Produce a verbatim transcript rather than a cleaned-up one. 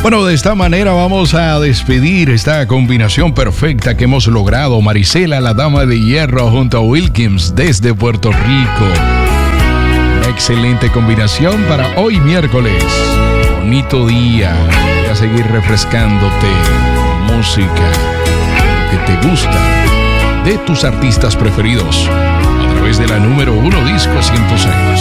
Bueno, de esta manera vamos a despedir esta combinación perfecta que hemos logrado. Marisela, la dama de hierro, junto a Wilkins desde Puerto Rico. Una excelente combinación para hoy miércoles. Bonito día. Voy a seguir refrescándote música que te gusta de tus artistas preferidos a través de la número uno Disco ciento seis.